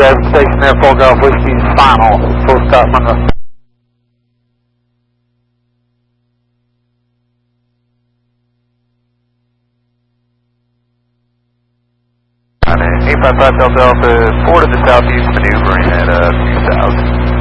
Raven Station there, full Golf Whiskey, final, full stop Monroe. And then 855 Delta Alpha, 4 to the southeast, maneuvering at 2000.